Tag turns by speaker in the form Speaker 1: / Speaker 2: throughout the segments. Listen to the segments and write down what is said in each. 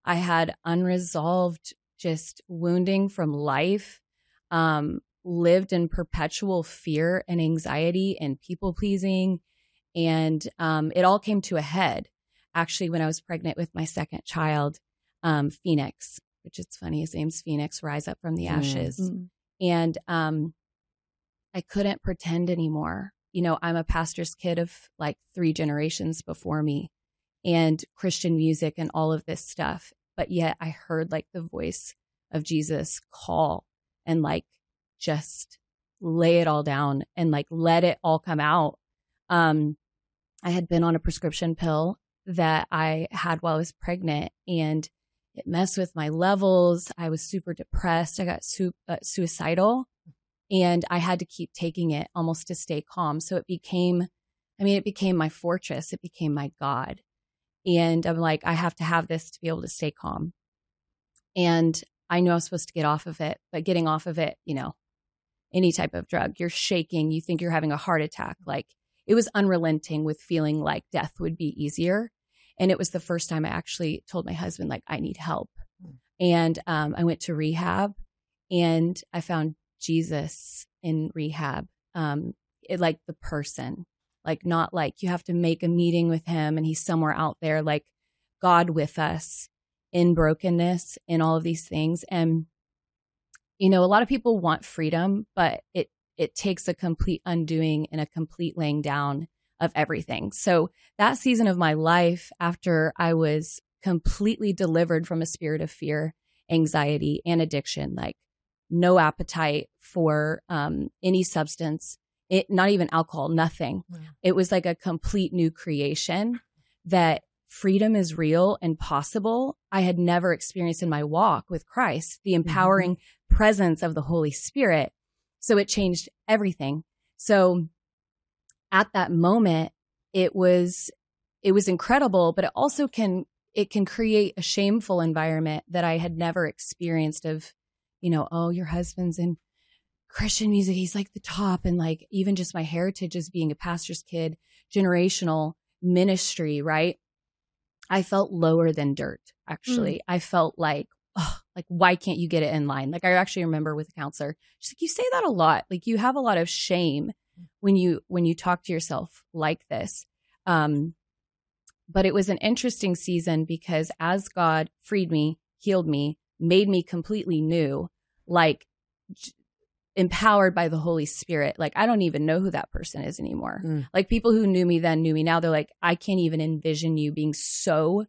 Speaker 1: I had unresolved just wounding from life, lived in perpetual fear and anxiety and people pleasing. And it all came to a head actually when I was pregnant with my second child, Phoenix, which it's funny, his name's Phoenix, rise up from the ashes. And I couldn't pretend anymore. You know, I'm a pastor's kid of like 3 generations before me and Christian music and all of this stuff. But yet I heard like the voice of Jesus call and like just lay it all down and like let it all come out. I had been on a prescription pill that I had while I was pregnant, and it messed with my levels. I was super depressed. I got suicidal, and I had to keep taking it almost to stay calm. So it became my fortress. It became my God. And I'm like, I have to have this to be able to stay calm. And I know I'm supposed to get off of it, but getting off of it, you know, any type of drug, you're shaking, you think you're having a heart attack. Like, it was unrelenting with feeling like death would be easier. And it was the first time I actually told my husband, like, I need help. And I went to rehab, and I found Jesus in rehab, like the person, like not like you have to make a meeting with him and he's somewhere out there, like God with us in brokenness and all of these things. And, you know, a lot of people want freedom, but it takes a complete undoing and a complete laying down of everything. So that season of my life, after I was completely delivered from a spirit of fear, anxiety, and addiction, like no appetite for any substance, not even alcohol, nothing. Wow. It was like a complete new creation that freedom is real and possible. I had never experienced in my walk with Christ, the empowering presence of the Holy Spirit. So it changed everything. So at that moment, it was incredible, but it also can create a shameful environment that I had never experienced of, you know, oh, your husband's in Christian music, he's like the top. And like, even just my heritage as being a pastor's kid, generational ministry, right? I felt lower than dirt, actually. I felt like, oh, like, why can't you get it in line? Like, I actually remember with a counselor, she's like, you say that a lot. Like, you have a lot of shame when you talk to yourself like this. But it was an interesting season because as God freed me, healed me, made me completely new, like empowered by the Holy Spirit. Like, I don't even know who that person is anymore. Like, people who knew me then knew me now. They're like, I can't even envision you being so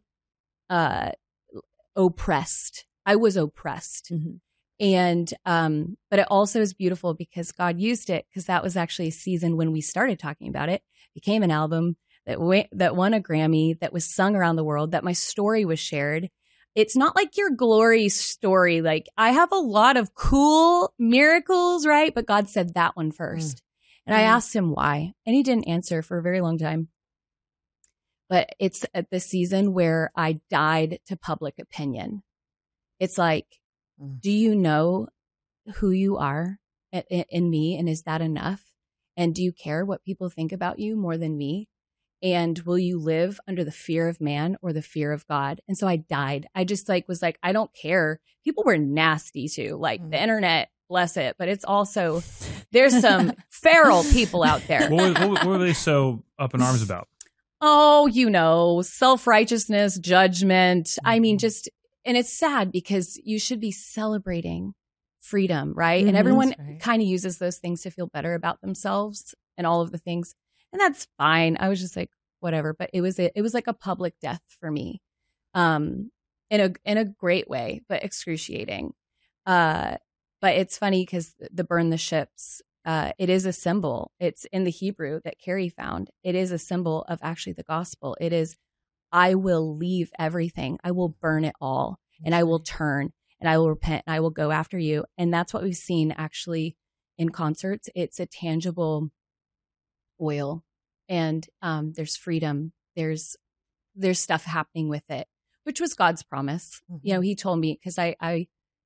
Speaker 1: oppressed. I was oppressed. And, but it also is beautiful because God used it, because that was actually a season when we started talking about it, became an album that won a Grammy, that was sung around the world, that my story was shared. It's not like your glory story. Like, I have a lot of cool miracles, right? But God said that one first. And I asked him why, and he didn't answer for a very long time. But it's at the season where I died to public opinion. It's like, do you know who you are in me? And is that enough? And do you care what people think about you more than me? And will you live under the fear of man or the fear of God? And so I died. I just was like, I don't care. People were nasty too. Like, the internet, bless it. But it's also, there's some feral people out there.
Speaker 2: What were they so up in arms about?
Speaker 1: Oh, you know, self-righteousness, judgment. I mean, just, and it's sad because you should be celebrating freedom, right? And everyone kind of uses those things to feel better about themselves and all of the things. And that's fine. I was just like, whatever. But it was like a public death for me, in a great way, but excruciating. But it's funny because the burn the ships, it is a symbol. It's in the Hebrew that Carrie found. It is a symbol of actually the gospel. It is, I will leave everything. I will burn it all, and I will turn, and I will repent, and I will go after you. And that's what we've seen actually in concerts. It's a tangible oil, and there's freedom. There's stuff happening with it, which was God's promise. You know, he told me, because I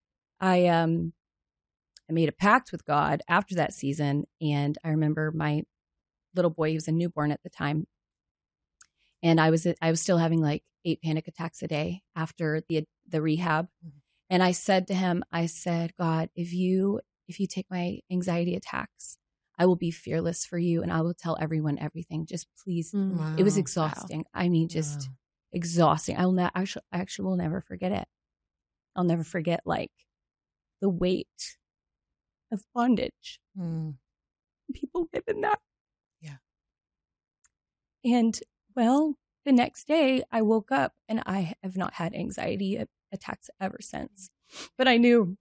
Speaker 1: made a pact with God after that season. And I remember my little boy, he was a newborn at the time. And I was still having like 8 panic attacks a day after the the rehab. And I said to him, I said, God, if you take my anxiety attacks, I will be fearless for you and I will tell everyone everything. Just please.
Speaker 3: Wow.
Speaker 1: It was exhausting. Wow. I mean, just exhausting. I actually will never forget it. I'll never forget like the weight of bondage. People live in that.
Speaker 3: Yeah.
Speaker 1: And well, the next day I woke up and I have not had anxiety attacks ever since. But I knew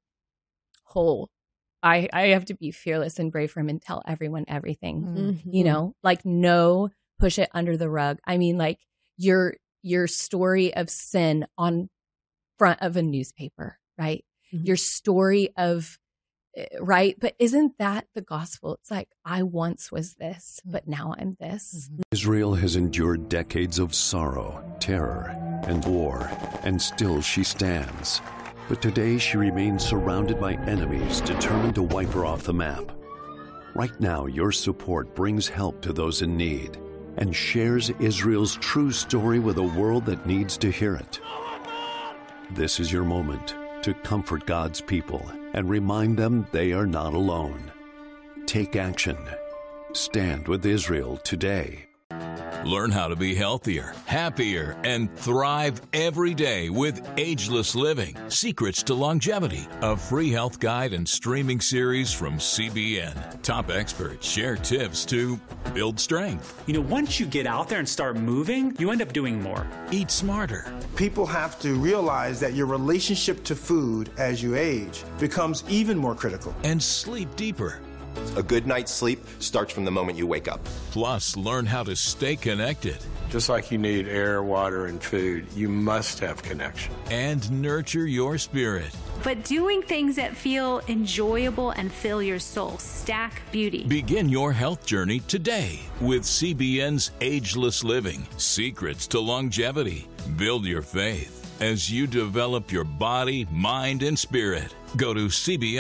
Speaker 1: I have to be fearless and brave for him and tell everyone everything, you know, like no, push it under the rug. I mean, like your story of sin on front of a newspaper, right? Your story of, right? But isn't that the gospel? It's like, I once was this, but now I'm this.
Speaker 4: Israel has endured decades of sorrow, terror, and war, and still she stands. But today she remains surrounded by enemies determined to wipe her off the map. Right now, your support brings help to those in need and shares Israel's true story with a world that needs to hear it. This is your moment to comfort God's people and remind them they are not alone. Take action. Stand with Israel today.
Speaker 5: Learn how to be healthier, happier, and thrive every day with Ageless Living, Secrets to Longevity, a free health guide and streaming series from CBN. Top experts share tips to build strength.
Speaker 6: You know, once you get out there and start moving, you end up doing more.
Speaker 5: Eat smarter.
Speaker 7: People have to realize that your relationship to food as you age becomes even more critical.
Speaker 5: And sleep deeper.
Speaker 8: A good night's sleep starts from the moment you wake up.
Speaker 5: Plus, learn how to stay connected.
Speaker 9: Just like you need air, water, and food, you must have connection.
Speaker 5: And nurture your spirit.
Speaker 10: But doing things that feel enjoyable and fill your soul. Stack Beauty.
Speaker 5: Begin your health journey today with CBN's Ageless Living, Secrets to Longevity. Build your faith as you develop your body, mind, and spirit. Go to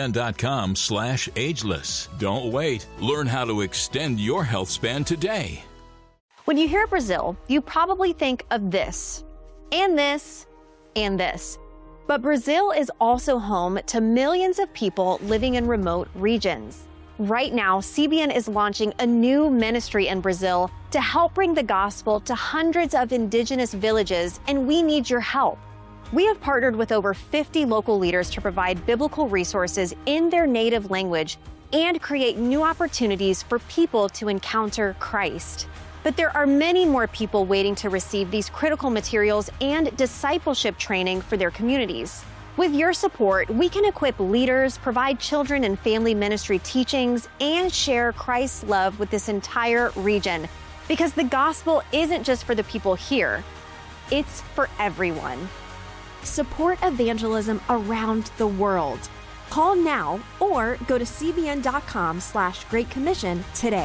Speaker 5: cbn.com/ageless. Don't wait. Learn how to extend your health span today.
Speaker 11: When you hear Brazil, you probably think of this, and this, and this. But Brazil is also home to millions of people living in remote regions. Right now, CBN is launching a new ministry in Brazil to help bring the gospel to hundreds of indigenous villages, and we need your help. We have partnered with over 50 local leaders to provide biblical resources in their native language and create new opportunities for people to encounter Christ. But there are many more people waiting to receive these critical materials and discipleship training for their communities. With your support, we can equip leaders, provide children and family ministry teachings, and share Christ's love with this entire region. Because the gospel isn't just for the people here, it's for everyone. Support evangelism around the world. Call now or go to cbn.com/Great Commission today.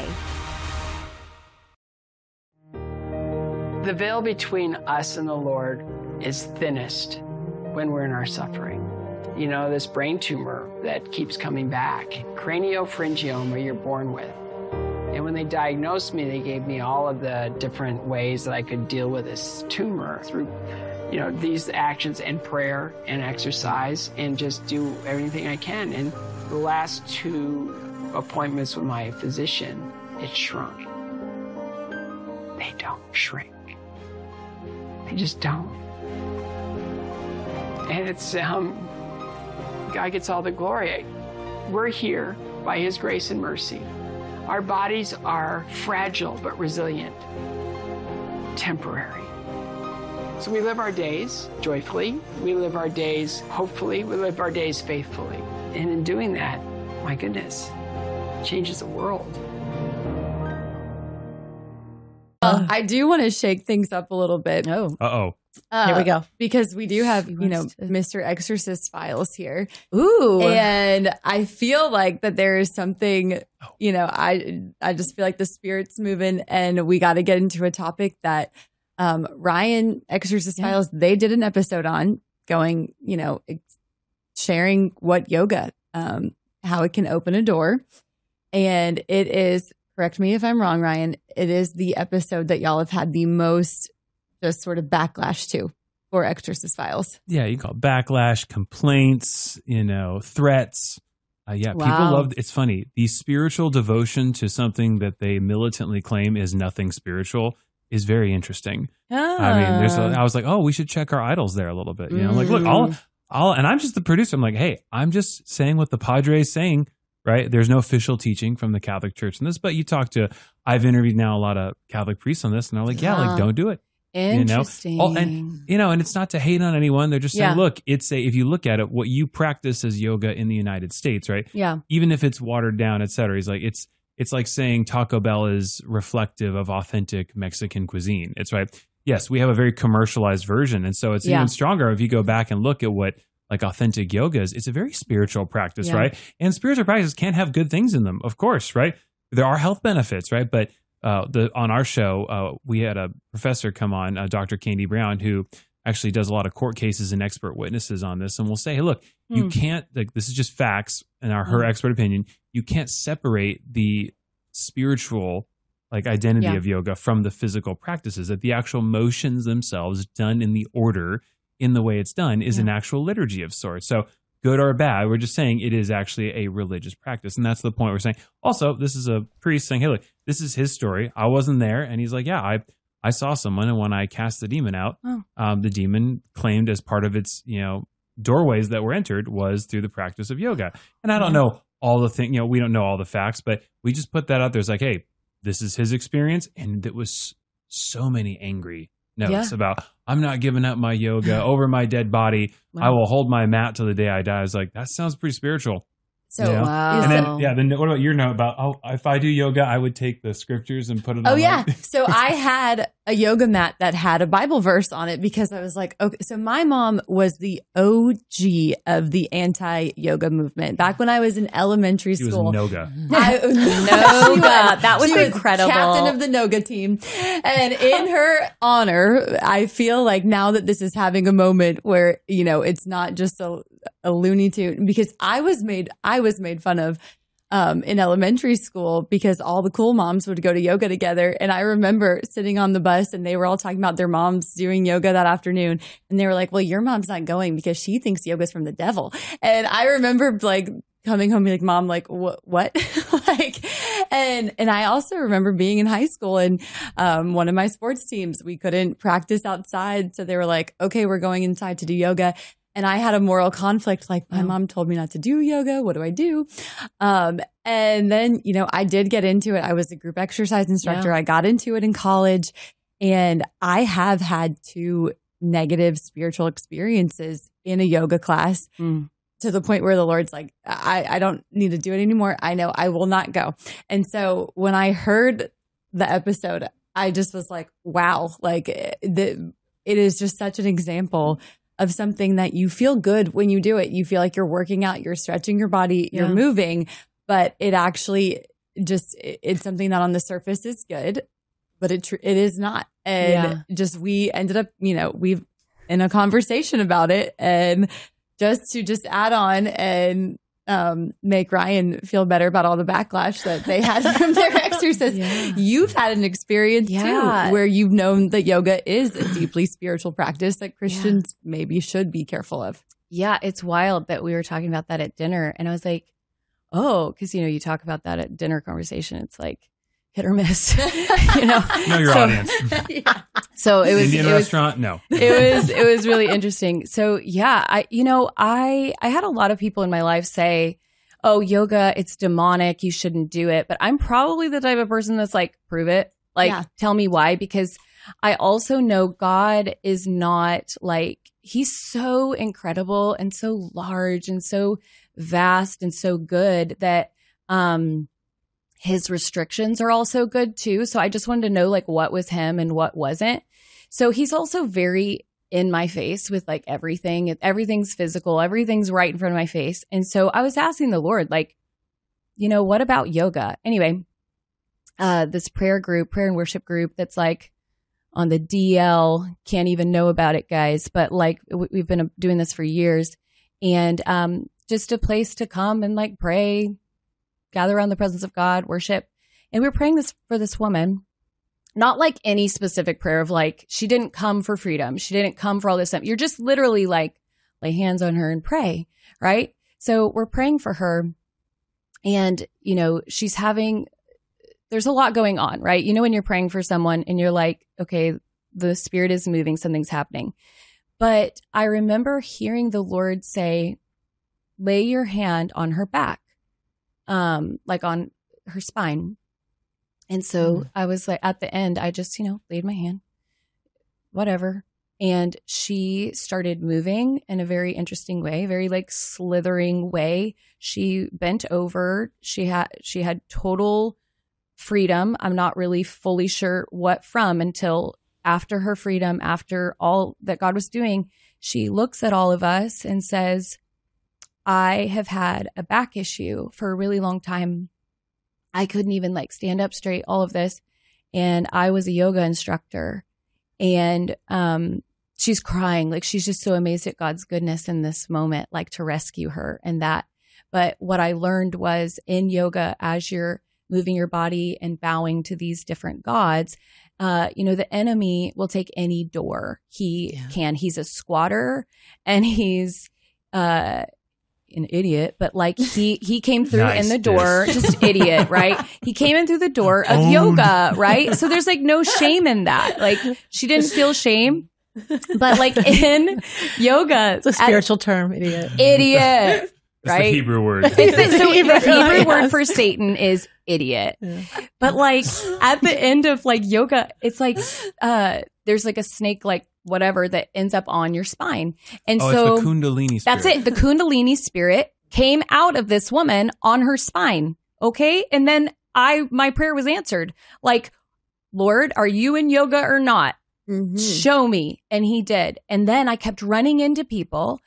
Speaker 12: The veil between us and the Lord is thinnest when we're in our suffering. You know, this brain tumor that keeps coming back, craniopharyngioma you're born with. And when they diagnosed me, they gave me all of the different ways that I could deal with this tumor through, you know, these actions and prayer and exercise and just do everything I can. And the last 2 appointments with my physician, it shrunk. They don't shrink. They just don't. And it's, God gets all the glory. We're here by His grace and mercy. Our bodies are fragile but resilient, temporary. So we live our days joyfully, we live our days hopefully, we live our days faithfully. And in doing that, my goodness, it changes the world.
Speaker 1: I do want to shake things up a little bit.
Speaker 2: Uh-oh.
Speaker 1: Here we go. Because we do have, you know, Mr. Exorcist files here.
Speaker 3: Ooh.
Speaker 1: And I feel like that there is something, you know, I just feel like the Spirit's moving and we got to get into a topic that Ryan Exorcist Files, they did an episode on going, you know, sharing what yoga, how it can open a door. And it is, correct me if I'm wrong, Ryan, it is the episode that y'all have had the most just sort of backlash to. or exorcist files.
Speaker 2: Yeah, you call it backlash, complaints, threats. People love. It's funny. The spiritual devotion to something that they militantly claim is nothing spiritual is very interesting. I mean, I was like, oh, we should check our idols there a little bit. Like, look, and I'm just the producer. I'm like, hey, I'm just saying what the Padre is saying, right? There's no official teaching from the Catholic Church in this, but I've interviewed now a lot of Catholic priests on this, and they're like, don't do it.
Speaker 1: Interesting.
Speaker 2: And it's not to hate on anyone. They're just saying, look, if you look at it, what you practice as yoga in the United States, right?
Speaker 1: Yeah.
Speaker 2: Even if it's watered down, et cetera, he's like, it's like saying Taco Bell is reflective of authentic Mexican cuisine. It's right. Yes, we have a very commercialized version. And so it's even stronger if you go back and look at what like authentic yoga is. It's a very spiritual practice, right? And spiritual practices can have good things in them, of course, right? There are health benefits, right? But on our show, we had a professor come on, Dr. Candy Brown, who actually does a lot of court cases and expert witnesses on this. And we'll say, hey, look, you can't, like, this is just facts and her expert opinion. You can't separate the spiritual identity of yoga from the physical practices, that the actual motions themselves done in the order, in the way it's done, is an actual liturgy of sorts. So good or bad, we're just saying it is actually a religious practice. And that's the point we're saying. Also, this is a priest saying, hey, look, this is his story. I wasn't there. And he's like, yeah, I saw someone, and when I cast the demon out, the demon claimed as part of its, doorways that were entered was through the practice of yoga. And I don't know all the things, we don't know all the facts, but we just put that out there. It's like, hey, this is his experience. And it was so many angry notes about, I'm not giving up my yoga over my dead body. I will hold my mat till the day I die. I was like, that sounds pretty spiritual.
Speaker 1: So,
Speaker 2: and then what about your note about, if I do yoga, I would take the scriptures and put it on.
Speaker 1: Oh, yeah. So I had a yoga mat that had a Bible verse on it because I was like, okay, so my mom was the OG of the anti-yoga movement. Back when I was in elementary school.
Speaker 2: She was Noga.
Speaker 1: Noga. That was incredible.
Speaker 2: Captain
Speaker 1: of the Noga team. And in her honor, I feel like now that this is having a moment where, it's not just a Looney Tune, because I was made fun of in elementary school because all the cool moms would go to yoga together. And I remember sitting on the bus and they were all talking about their moms doing yoga that afternoon. And they were like, well, your mom's not going because she thinks yoga's from the devil. And I remember coming home and be like, Mom, like, what? And I also remember being in high school and one of my sports teams, we couldn't practice outside. So they were like, okay, we're going inside to do yoga. And I had a moral conflict, like my mom told me not to do yoga. What do I do? And then, I did get into it. I was a group exercise instructor. I got into it in college, and I have had 2 negative spiritual experiences in a yoga class to the point where the Lord's like, I don't need to do it anymore. I know I will not go. And so when I heard the episode, I just was like, wow, like it is just such an example of something that you feel good when you do it. You feel like you're working out, you're stretching your body, you're moving, but it actually it's something that on the surface is good, but it is not. And we ended up, we've in a conversation about it, and just to add on and make Ryan feel better about all the backlash that they had from their exorcist. You've had an experience too, where you've known that yoga is a deeply spiritual practice that Christians maybe should be careful of. Yeah, it's wild that we were talking about that at dinner. And I was like, oh, because, you talk about that at dinner conversation. It's like hit or miss,
Speaker 2: Know your audience.
Speaker 1: So it was
Speaker 2: Indian restaurant. No,
Speaker 1: it was really interesting. So I had a lot of people in my life say, oh, yoga, it's demonic, you shouldn't do it. But I'm probably the type of person that's like, prove it. Tell me why. Because I also know God is not he's so incredible and so large and so vast and so good that his restrictions are also good too. So I just wanted to know what was him and what wasn't. So he's also very in my face with everything. Everything's physical. Everything's right in front of my face. And so I was asking the Lord, what about yoga? Anyway, this prayer and worship group that's on the DL, can't even know about it, guys. But we've been doing this for years, and just a place to come and pray, gather around the presence of God, worship. And we were praying for this woman. not like any specific prayer of like, she didn't come for freedom. She didn't come for all this stuff. You're just literally like, lay hands on her and pray, right? So we're praying for her. And, you know, there's a lot going on, right? You know, when you're praying for someone and you're like, okay, the Spirit is moving, something's happening. But I remember hearing the Lord say, lay your hand on her back, like on her spine. And so I was like, at the end, I just, you know, laid my hand, whatever. And she started moving in a very interesting way, very like slithering way. She bent over. She had total freedom. I'm not really fully sure what from until after her freedom, after all that God was doing. She looks at all of us and says, I have had a back issue for a really long time. I couldn't even like stand up straight, all of this. And I was a yoga instructor. And she's crying. Like, she's just so amazed at God's goodness in this moment, like to rescue her and that. But what I learned was in yoga, as you're moving your body and bowing to these different gods, you know, the enemy will take any door he can. He's a squatter and he's an idiot, but like he came through in the door, just idiot, right? He came in through the door of yoga, right? So there's like no shame in that. Like, she didn't feel shame, but like in yoga,
Speaker 3: it's a spiritual term, idiot.
Speaker 1: Idiot. Right?
Speaker 2: It's the Hebrew word.
Speaker 1: So the Hebrew word for Satan is idiot. Yeah. But like at the end of like yoga, it's like there's like a snake, like whatever, that ends up on your spine. And so
Speaker 2: it's the Kundalini spirit.
Speaker 1: That's it. The Kundalini spirit came out of this woman on her spine. Okay. And then my prayer was answered. Like, Lord, are you in yoga or not? Mm-hmm. Show me. And he did. And then I kept running into people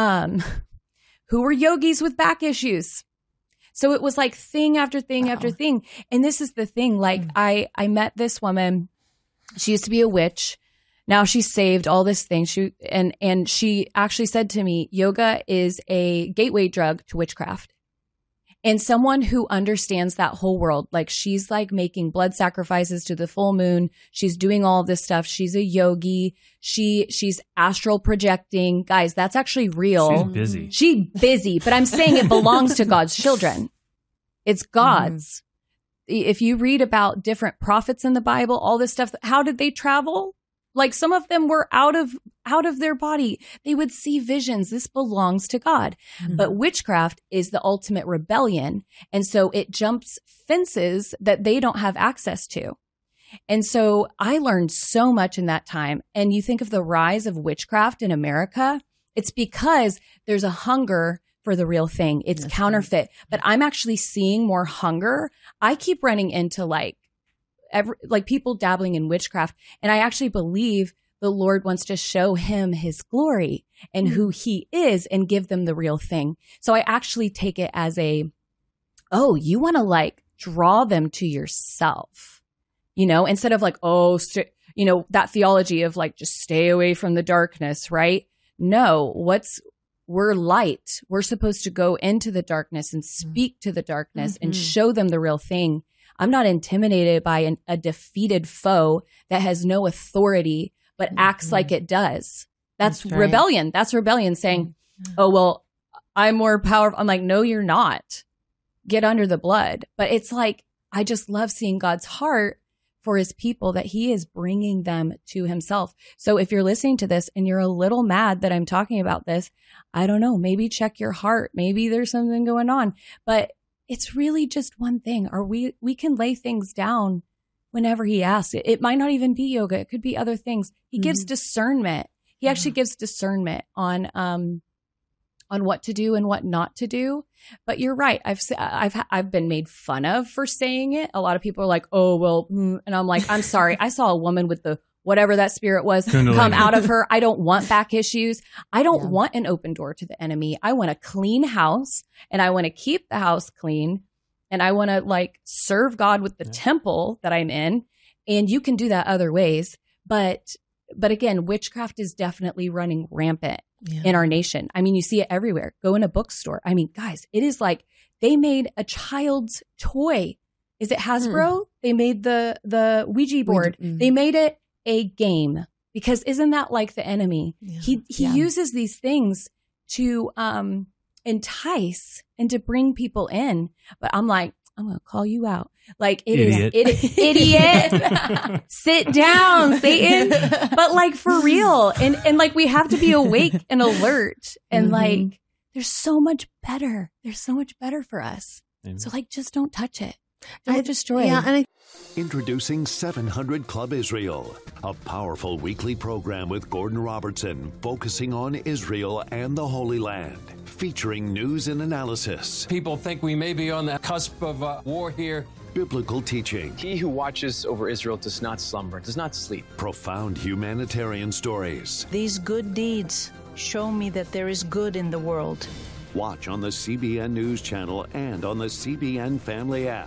Speaker 1: who were yogis with back issues. So it was like thing after thing after thing. And this is the thing. Like I met this woman. She used to be a witch. Now she's saved, all this thing. And she actually said to me, yoga is a gateway drug to witchcraft. And someone who understands that whole world, like she's like making blood sacrifices to the full moon. She's doing all of this stuff. She's a yogi. She's astral projecting. Guys, that's actually real. She's busy, but I'm saying it belongs to God's children. It's God's. If you read about different prophets in the Bible, all this stuff, how did they travel? Like, some of them were out of their body. They would see visions. This belongs to God. Mm-hmm. But witchcraft is the ultimate rebellion. And so it jumps fences that they don't have access to. And so I learned so much in that time. And you think of the rise of witchcraft in America, it's because there's a hunger for the real thing. It's counterfeit. But I'm actually seeing more hunger. I keep running into like people dabbling in witchcraft. And I actually believe the Lord wants to show him his glory and who he is and give them the real thing. So I actually take it as you want to like draw them to yourself, you know, instead of like, that theology of like, just stay away from the darkness, right? No, we're light. We're supposed to go into the darkness and speak to the darkness and show them the real thing. I'm not intimidated by a defeated foe that has no authority, but acts like it does. That's rebellion. Right. That's rebellion saying, oh, well, I'm more powerful. I'm like, no, you're not. Get under the blood. But it's like, I just love seeing God's heart for his people, that he is bringing them to himself. So if you're listening to this and you're a little mad that I'm talking about this, I don't know, maybe check your heart. Maybe there's something going on. But it's really just one thing. We can lay things down whenever he asks. It might not even be yoga. It could be other things. He gives discernment. He actually gives discernment on what to do and what not to do. But you're right. I've been made fun of for saying it. A lot of people are like, oh, well, and I'm like, I'm sorry. I saw a woman with the whatever that spirit was come out of her. I don't want back issues. I don't want an open door to the enemy. I want a clean house, and I want to keep the house clean, and I want to like serve God with the temple that I'm in. And you can do that other ways. But again, witchcraft is definitely running rampant in our nation. I mean, you see it everywhere. Go in a bookstore. I mean, guys, it is like they made a child's toy. Is it Hasbro? They made the Ouija board. They made it a game, because isn't that like the enemy? He uses these things to entice and to bring people in. But I'm like, I'm going to call you out. Like, idiot. Sit down, Satan. But like, for real. And like, we have to be awake and alert. And like, there's so much better. There's so much better for us. So like, just don't touch it. Don't destroy it.
Speaker 4: Introducing 700 Club Israel, a powerful weekly program with Gordon Robertson focusing on Israel and the Holy Land, featuring news and analysis.
Speaker 3: People think we may be on the cusp of war here.
Speaker 4: Biblical teaching.
Speaker 13: He who watches over Israel does not slumber, does not sleep.
Speaker 4: Profound humanitarian stories.
Speaker 14: These good deeds show me that there is good in the world.
Speaker 4: Watch on the CBN News Channel and on the CBN Family app.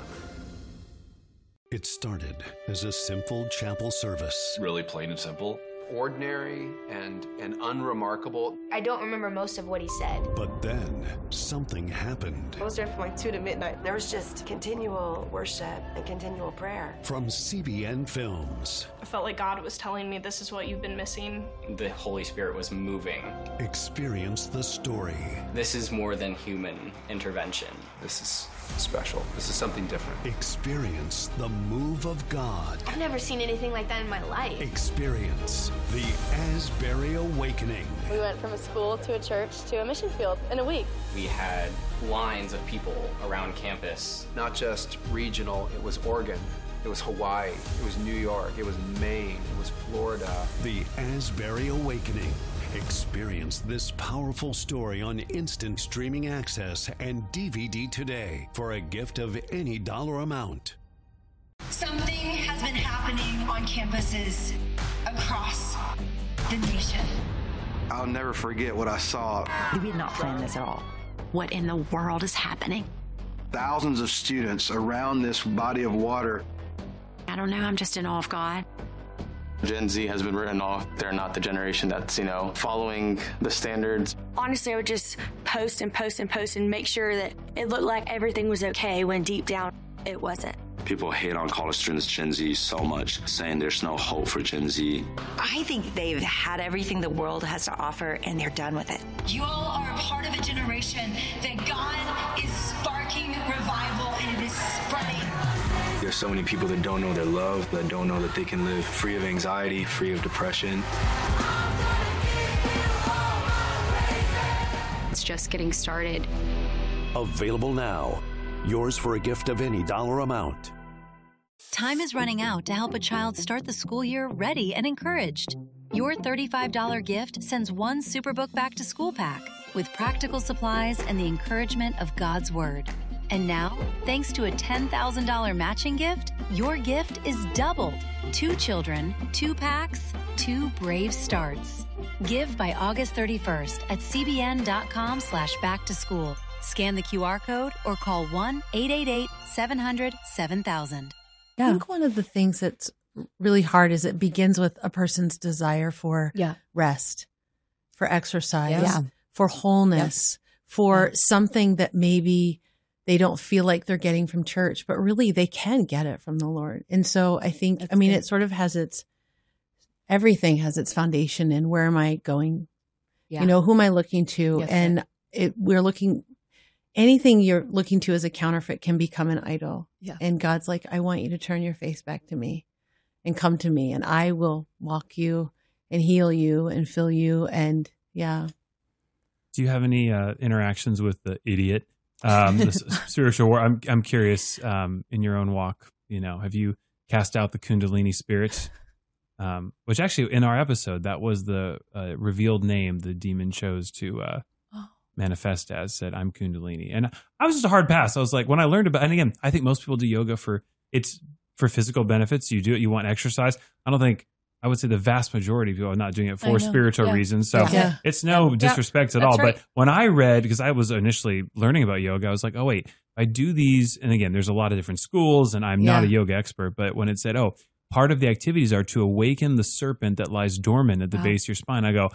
Speaker 4: It started as a simple chapel service.
Speaker 15: Really plain and simple.
Speaker 8: Ordinary and unremarkable.
Speaker 16: I don't remember most of what he said.
Speaker 4: But then something happened.
Speaker 17: I was there from like 2 to midnight. There was just continual worship and continual prayer.
Speaker 4: From CBN Films.
Speaker 18: I felt like God was telling me, this is what you've been missing.
Speaker 13: The Holy Spirit was moving.
Speaker 4: Experience the story.
Speaker 13: This is more than human intervention.
Speaker 8: This is special. This is something different.
Speaker 4: Experience the move of God.
Speaker 16: I've never seen anything like that in my life.
Speaker 4: Experience the Asbury Awakening.
Speaker 19: We went from a school to a church to a mission field in a week.
Speaker 13: We had lines of people around campus.
Speaker 8: Not just regional, it was Oregon. It was Hawaii. It was New York. It was Maine. It was Florida.
Speaker 4: The Asbury Awakening. Experience this powerful story on instant streaming access and DVD today for a gift of any dollar amount.
Speaker 20: Something has been happening on campuses across the nation.
Speaker 21: I'll never forget what I saw.
Speaker 22: We did not plan this at all. What in the world is happening?
Speaker 21: Thousands of students around this body of water.
Speaker 22: I don't know, I'm just in awe of God.
Speaker 13: Gen Z has been written off. They're not the generation that's, following the standards.
Speaker 23: Honestly, I would just post and post and post and make sure that it looked like everything was okay when deep down it wasn't.
Speaker 24: People hate on college students, Gen Z, so much, saying there's no hope for Gen Z.
Speaker 25: I think they've had everything the world has to offer and they're done with it.
Speaker 20: You all are a part of a generation that God is sparking revival and it is spreading.
Speaker 26: There's so many people that don't know their love, that don't know that they can live free of anxiety, free of depression.
Speaker 27: It's just getting started.
Speaker 4: Available now. Yours for a gift of any dollar amount.
Speaker 28: Time is running out to help a child start the school year ready and encouraged. Your $35 gift sends one Superbook Back to School pack with practical supplies and the encouragement of God's Word. And now, thanks to a $10,000 matching gift, your gift is doubled. 2 children, 2 packs, 2 brave starts. Give by August 31st at cbn.com/backtoschool. Scan the QR code or call 1-888-700-7000.
Speaker 29: I think one of the things that's really hard is it begins with a person's desire for rest, for exercise, for wholeness, for something that maybe they don't feel like they're getting from church, but really they can get it from the Lord. And so I think, it sort of has everything has its foundation in where am I going? Who am I looking to? And anything you're looking to as a counterfeit can become an idol. Yeah. And God's like, I want you to turn your face back to me and come to me and I will walk you and heal you and fill you. And Do
Speaker 2: you have any interactions with the idiot? The spiritual war. I'm curious, in your own walk, have you cast out the Kundalini spirit? Which actually in our episode, that was the revealed name the demon chose to manifest as, said, I'm Kundalini. And I was just a hard pass. I was like, when I learned about, and again, I think most people do yoga for physical benefits. You do it, you want exercise. I would say the vast majority of people are not doing it for spiritual reasons. So it's no disrespect at all. Right. But when I read, because I was initially learning about yoga, I was like, oh, wait, I do these. And again, there's a lot of different schools and I'm not a yoga expert. But when it said, part of the activities are to awaken the serpent that lies dormant at the base of your spine, I go,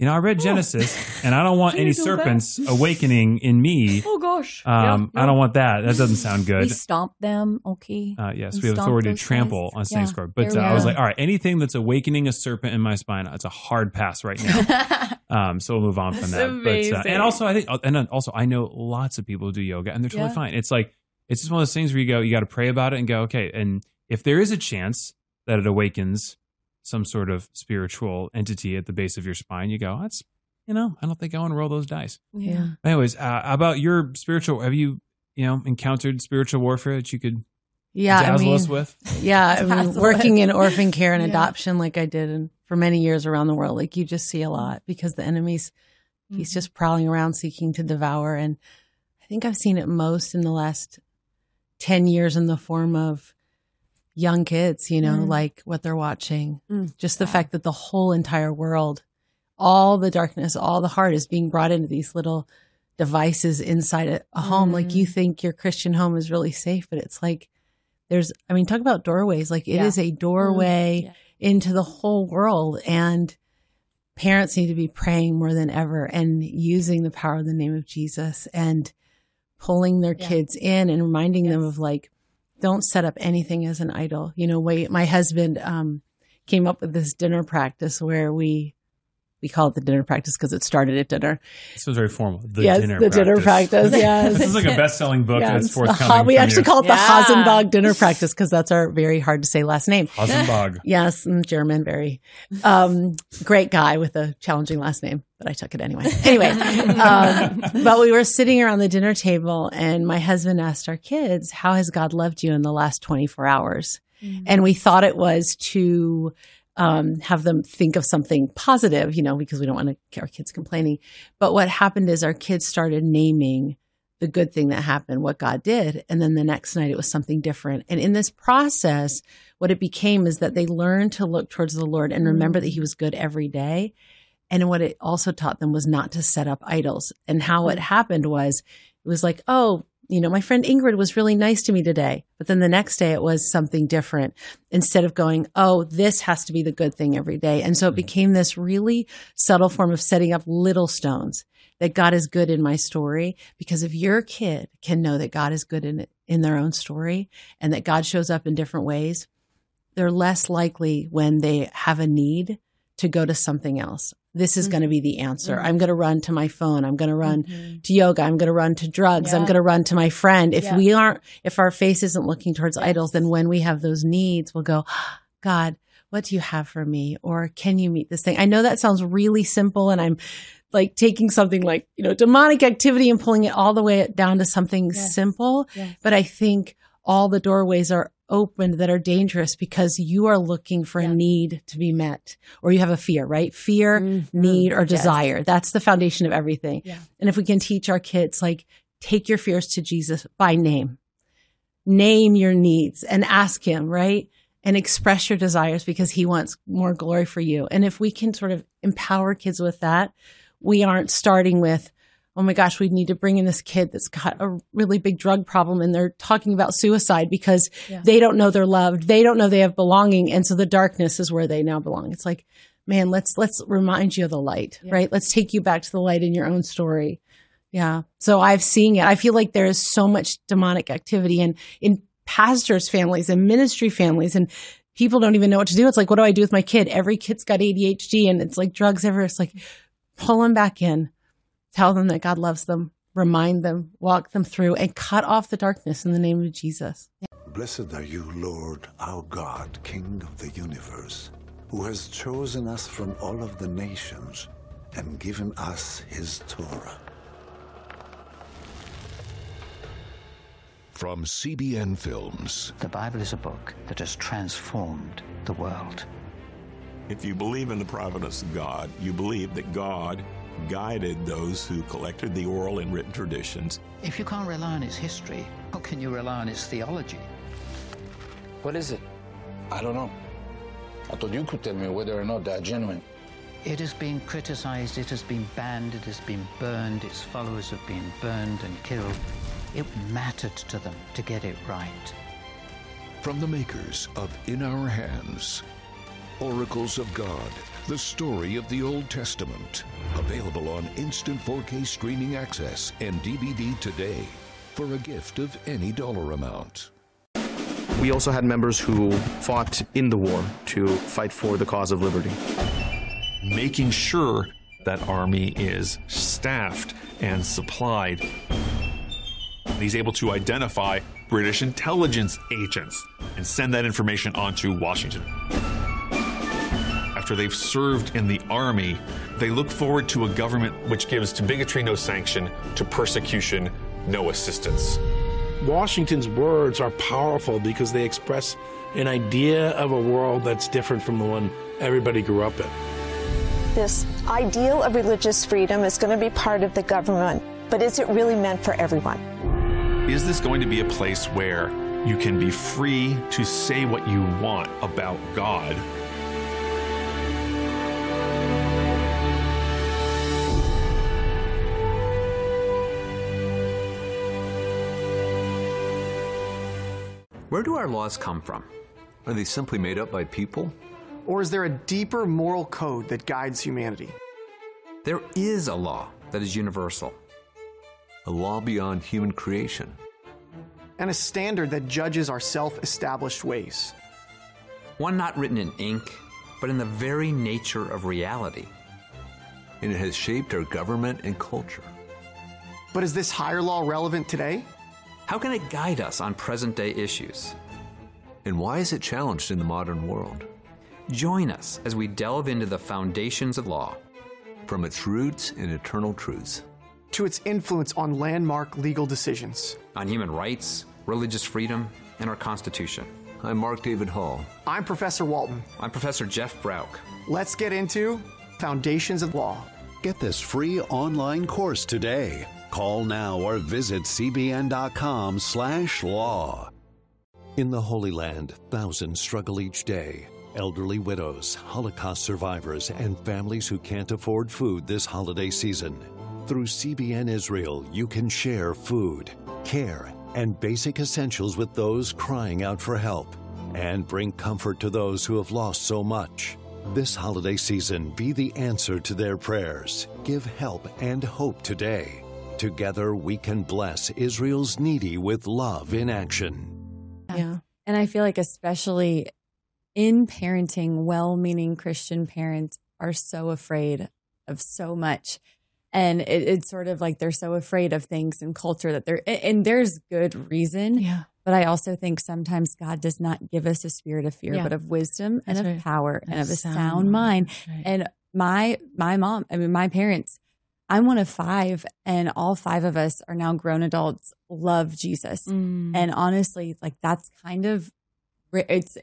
Speaker 2: I read Genesis, and I don't want any serpents awakening in me.
Speaker 1: Oh, gosh.
Speaker 2: I don't want that. That doesn't sound good.
Speaker 1: We stomp them, okay.
Speaker 2: Yes, we have authority to trample on snakes. But I was like, all right, anything that's awakening a serpent in my spine, it's a hard pass right now. So we'll move on from that. But, and also, I know lots of people who do yoga, and they're totally fine. It's like, it's just one of those things where you got to pray about it and go, okay, and if there is a chance that it awakens some sort of spiritual entity at the base of your spine, you go, that's, I don't think I want to roll those dice.
Speaker 29: Yeah.
Speaker 2: Anyways, about your spiritual, have you, encountered spiritual warfare that you could dazzle us with?
Speaker 29: Yeah. Working in orphan care and adoption like I did for many years around the world, like you just see a lot because the enemy's, he's just prowling around seeking to devour. And I think I've seen it most in the last 10 years in the form of young kids, like what they're watching. Just the fact that the whole entire world, all the darkness, all the heart is being brought into these little devices inside a home. Like you think your Christian home is really safe, but it's like talk about doorways. Like it is a doorway into the whole world. And parents need to be praying more than ever and using the power of the name of Jesus and pulling their kids in and reminding them of like, don't set up anything as an idol. My husband came up with this dinner practice where we call it the dinner practice because it started at dinner.
Speaker 2: This was very formal.
Speaker 29: Dinner practice. Yes.
Speaker 2: This is like a best-selling book that's forthcoming.
Speaker 29: We actually call it the Hasenbog dinner practice because that's our very hard to say last name.
Speaker 2: Hasenbog.
Speaker 29: Yes, German, very great guy with a challenging last name, but I took it anyway. But we were sitting around the dinner table and my husband asked our kids, how has God loved you in the last 24 hours? Mm-hmm. And we thought it was to have them think of something positive, because we don't want our kids complaining. But what happened is our kids started naming the good thing that happened, what God did. And then the next night it was something different. And in this process, what it became is that they learned to look towards the Lord and remember that he was good every day. And what it also taught them was not to set up idols. And how it happened was, it was like, my friend Ingrid was really nice to me today. But then the next day it was something different instead of going, this has to be the good thing every day. And so it became this really subtle form of setting up little stones that God is good in my story. Because if your kid can know that God is good in their own story and that God shows up in different ways, they're less likely when they have a need to go to something else. This is going to be the answer. I'm going to run to my phone. I'm going to run to yoga. I'm going to run to drugs. I'm going to run to my friend. If our face isn't looking towards idols, then when we have those needs, we'll go, God, what do you have for me? Or can you meet this thing? I know that sounds really simple. And I'm like taking something like, demonic activity and pulling it all the way down to something simple. Yes. But I think all the doorways are opened that are dangerous because you are looking for a need to be met, or you have a fear, right? Fear, need, or desire. Yes. That's the foundation of everything. Yeah. And if we can teach our kids, like, take your fears to Jesus by name, name your needs and ask him, right? And express your desires because he wants more glory for you. And if we can sort of empower kids with that, we aren't starting with, oh my gosh, we need to bring in this kid that's got a really big drug problem and they're talking about suicide because they don't know they're loved. They don't know they have belonging. And so the darkness is where they now belong. It's like, man, let's remind you of the light, right? Let's take you back to the light in your own story. Yeah. So I've seen it. I feel like there is so much demonic activity in pastors' families and ministry families, and people don't even know what to do. It's like, what do I do with my kid? Every kid's got ADHD and it's like drugs everywhere. It's like, pull them back in. Tell them that God loves them, remind them, walk them through, and cut off the darkness in the name of Jesus.
Speaker 5: Blessed are you, Lord, our God, King of the universe, who has chosen us from all of the nations and given us his Torah.
Speaker 4: From CBN Films.
Speaker 6: The Bible is a book that has transformed the world.
Speaker 7: If you believe in the providence of God, you believe that God guided those who collected the oral and written traditions.
Speaker 6: If you can't rely on its history, how can you rely on its theology?
Speaker 9: What is it? I don't know. I thought you could tell me whether or not they're genuine.
Speaker 6: It has been criticized, it has been banned, it has been burned, its followers have been burned and killed. It mattered to them to get it right.
Speaker 4: From the makers of In Our Hands, Oracles of God,
Speaker 3: The Story of the Old Testament. Available on instant 4K streaming access and DVD today for a gift of any dollar amount.
Speaker 10: We also had members who fought in the war to fight for the cause of liberty.
Speaker 11: Making sure that army is staffed and supplied. He's able to identify British intelligence agents and send that information on to Washington. After they've served in the army, they look forward to a government which gives to bigotry no sanction, to persecution no assistance.
Speaker 12: Washington's words are powerful because they express an idea of a world that's different from the one everybody grew up in.
Speaker 14: This ideal of religious freedom is going to be part of the government, but is it really meant for everyone?
Speaker 11: Is this going to be a place where you can be free to say what you want about God?
Speaker 15: Where do our laws come from?
Speaker 16: Are they simply made up by people?
Speaker 17: Or is there a deeper moral code that guides humanity?
Speaker 15: There is a law that is universal.
Speaker 16: A law beyond human creation.
Speaker 17: And a standard that judges our self-established ways.
Speaker 15: One not written in ink, but in the very nature of reality.
Speaker 16: And it has shaped our government and culture.
Speaker 17: But is this higher law relevant today?
Speaker 15: How can it guide us on present-day issues?
Speaker 16: And why is it challenged in the modern world?
Speaker 15: Join us as we delve into the foundations of law.
Speaker 16: From its roots in eternal truths.
Speaker 17: To its influence on landmark legal decisions.
Speaker 15: On human rights, religious freedom, and our Constitution.
Speaker 16: I'm Mark David Hall.
Speaker 17: I'm Professor Walton.
Speaker 15: I'm Professor Jeff Brauch.
Speaker 17: Let's get into Foundations of Law.
Speaker 4: Get this free online course today. Call now or visit cbn.com/law. In the Holy Land, thousands struggle each day. Elderly widows, Holocaust survivors, and families who can't afford food this holiday season. Through CBN Israel, you can share food, care, and basic essentials with those crying out for help, and bring comfort to those who have lost so much. This holiday season, be the answer to their prayers. Give help and hope today. Together, we can bless Israel's needy with love in action.
Speaker 1: Yeah. And I feel like especially in parenting, well-meaning Christian parents are so afraid of so much. And it's sort of like they're so afraid of things and culture that and there's good reason.
Speaker 29: Yeah.
Speaker 1: But I also think sometimes God does not give us a spirit of fear, but of wisdom and of power and of a sound mind. Right. And my mom, my parents, I'm one of 5, and all 5 of us are now grown adults, love Jesus. And honestly, like that's kind of, it's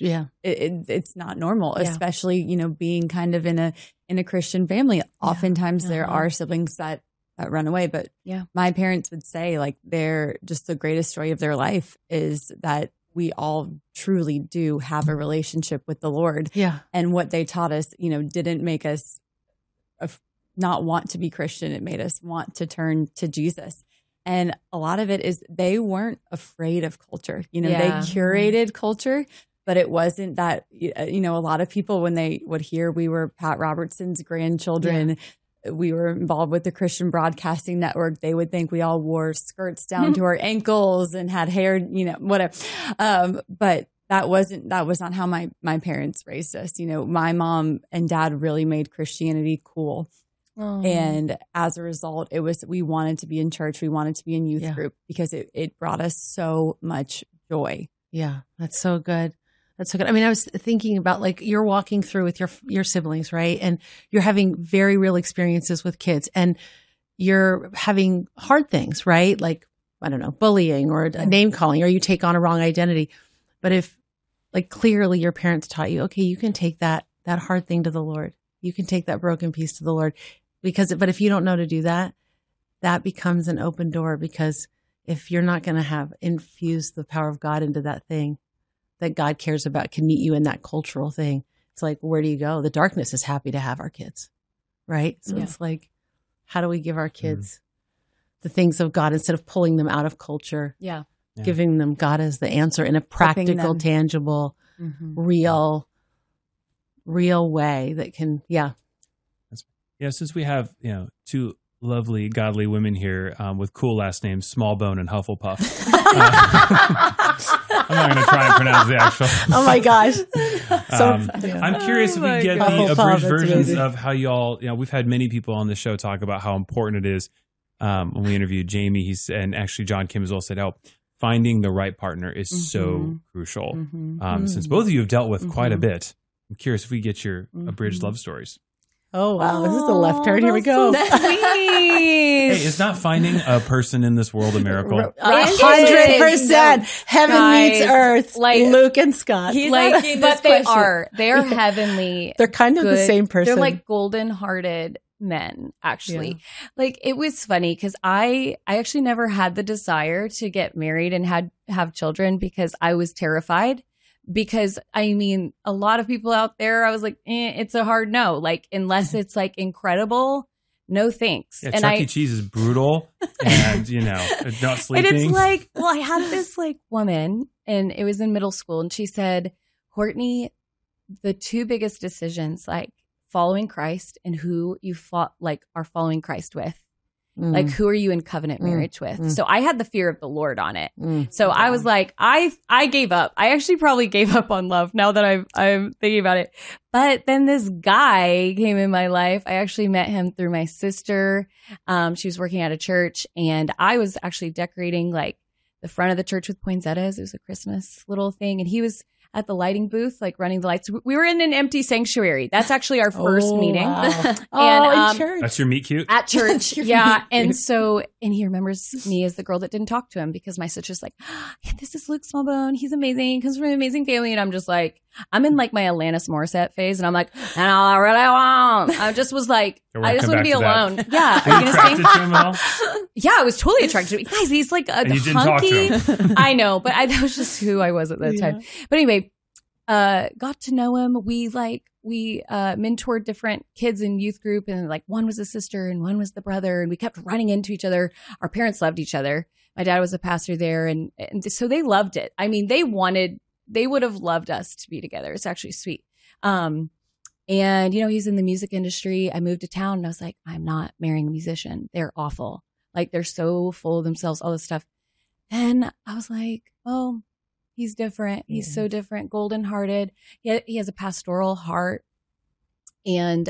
Speaker 1: not normal, especially, being kind of in a Christian family. Oftentimes there are siblings that run away, but my parents would say like they're just the greatest joy of their life is that we all truly do have a relationship with the Lord.
Speaker 29: Yeah.
Speaker 1: And what they taught us, didn't make us not want to be Christian. It made us want to turn to Jesus. And a lot of it is they weren't afraid of culture. They curated culture, but it wasn't that, a lot of people, when they would hear we were Pat Robertson's grandchildren, we were involved with the Christian Broadcasting Network, they would think we all wore skirts down to our ankles and had hair, whatever. But that was not how my parents raised us. My mom and dad really made Christianity cool. Oh. And as a result, we wanted to be in church. We wanted to be in youth group because it brought us so much joy.
Speaker 29: Yeah, that's so good. That's so good. I mean, I was thinking about like you're walking through with your siblings, right? And you're having very real experiences with kids and you're having hard things, right? Like, I don't know, bullying or name calling, or you take on a wrong identity. But if like clearly your parents taught you, okay, you can take that hard thing to the Lord. You can take that broken piece to the Lord. But if you don't know to do that, that becomes an open door, because if you're not going to have infused the power of God into that thing that God cares about, can meet you in that cultural thing, it's like, where do you go? The darkness is happy to have our kids, right? So it's like, how do we give our kids the things of God instead of pulling them out of culture?
Speaker 1: Yeah.
Speaker 29: Giving them God as the answer in a practical, tangible, real real way that can,
Speaker 2: Since we have, two lovely, godly women here with cool last names, Smallbone and Hufflepuff. I'm not going to try and pronounce the actual.
Speaker 29: Oh my gosh.
Speaker 2: I'm curious if we get the abridged versions of how y'all, we've had many people on the show talk about how important it is. When we interviewed Jamie, and actually John Kim as well said, finding the right partner is so crucial. Since both of you have dealt with quite a bit, I'm curious if we get your abridged love stories.
Speaker 29: Oh, wow. This is a left turn. Here we go.
Speaker 2: Hey, is not finding a person in this world a miracle?
Speaker 29: 100%. Heaven meets earth. Like Luke and Scott.
Speaker 8: But they are heavenly.
Speaker 29: They're kind of the same person.
Speaker 8: They're like golden-hearted men, actually. Yeah. It was funny because I actually never had the desire to get married and have children because I was terrified. Because a lot of people out there, I was like, it's a hard no. Unless it's incredible, no thanks.
Speaker 2: Yeah, Chuck E. Cheese is brutal and, not sleeping.
Speaker 8: And it's I had this woman and it was in middle school and she said, Courtney, the two biggest decisions, following Christ and who you are following Christ with. Who are you in covenant marriage with? So I had the fear of the Lord on it. So I was like, I gave up. I actually probably gave up on love now that I'm thinking about it. But then this guy came in my life. I actually met him through my sister. She was working at a church and I was actually decorating the front of the church with poinsettias. It was a Christmas little thing. And he was at the lighting booth, running the lights. We were in an empty sanctuary. That's actually our first meeting.
Speaker 29: Wow.
Speaker 8: And,
Speaker 29: church.
Speaker 2: That's your meet cute?
Speaker 8: At church. Yeah. And he remembers me as the girl that didn't talk to him because my sister's like, this is Luke Smallbone. He's amazing. He comes from an amazing family. And I'm just I'm in my Alanis Morissette phase. And I'm like, and all I really want. I just was like, I just want to be alone. That. Yeah.
Speaker 2: Are you attracted to him at all?
Speaker 8: Yeah, I was totally attracted to him. Guys, he's a
Speaker 2: and you didn't
Speaker 8: hunky.
Speaker 2: Talk to him.
Speaker 8: I know, but that was just who I was at that time. But anyway, got to know him. We mentored different kids in youth group and one was a sister and one was the brother and we kept running into each other. Our parents loved each other. My dad was a pastor there and so they loved it. They would have loved us to be together. It's actually sweet. And he's in the music industry. I moved to town and I was like, I'm not marrying a musician. They're awful. They're so full of themselves, all this stuff. And I was like, oh, he's different. He's so different, golden hearted. He has a pastoral heart. And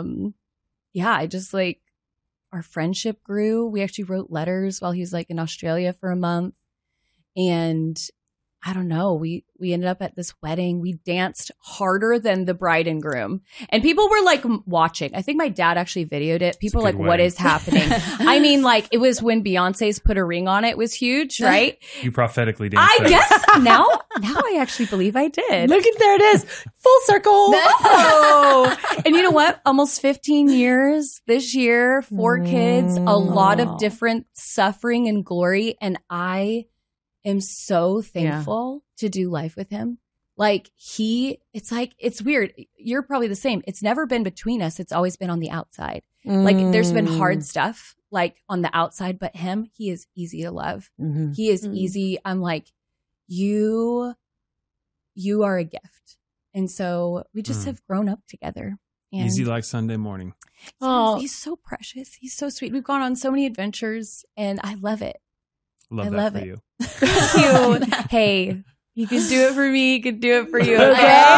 Speaker 8: I just our friendship grew. We actually wrote letters while he was in Australia for a month. And I don't know, we ended up at this wedding. We danced harder than the bride and groom. And people were watching. I think my dad actually videoed it. People were what is happening? It was when Beyonce's Put a Ring on It was huge, right?
Speaker 2: You prophetically danced.
Speaker 8: I guess now I actually believe I did.
Speaker 29: Look at there it is. Full circle.
Speaker 8: No. And you know what? Almost 15 years this year, 4 kids, a lot of different suffering and glory. And I am so thankful to do life with him. It's weird. You're probably the same. It's never been between us. It's always been on the outside. There's been hard stuff on the outside, but him, he is easy to love. He is easy. I'm you are a gift. And so we just have grown up together. And
Speaker 2: easy like Sunday morning.
Speaker 8: Oh, he's so precious. He's so sweet. We've gone on so many adventures and I love it.
Speaker 2: Love that for you.
Speaker 8: Thank you. Hey, you can do it for me. You can do it for you. Okay.